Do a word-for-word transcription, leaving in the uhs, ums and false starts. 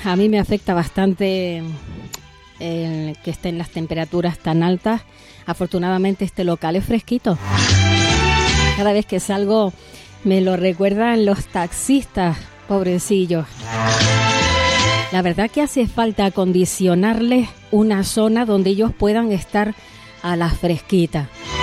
a mí me afecta bastante el que estén las temperaturas tan altas. Afortunadamente este local es fresquito. Cada vez que salgo me lo recuerdan los taxistas, pobrecillos. La verdad que hace falta acondicionarles una zona donde ellos puedan estar a la fresquita.